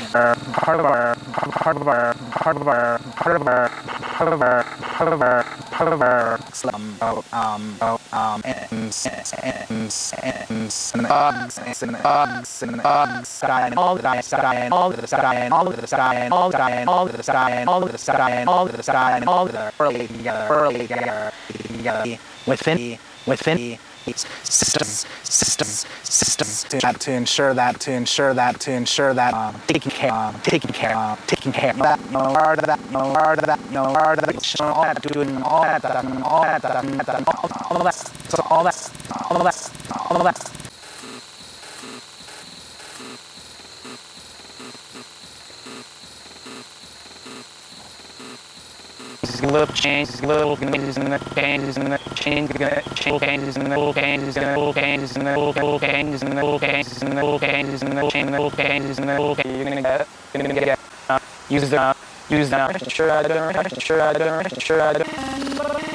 within systems to ensure that taking care that doing all that. Little changes, little changes in the changes in the change, changes in the little changes in the little changes in the little changes in the little changes in the little changes in the little changes in the little changes. You're gonna get use the sure I don't